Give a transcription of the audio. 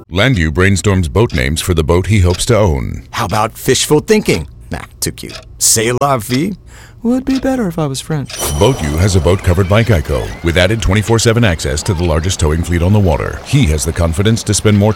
Landu brainstorms boat names for the boat he hopes to own. How about fishful thinking? Nah, too cute. C'est la vie? Would be better if I was French. BoatU has a boat covered by Geico, with added 24/7 access to the largest towing fleet on the water. He has the confidence to spend more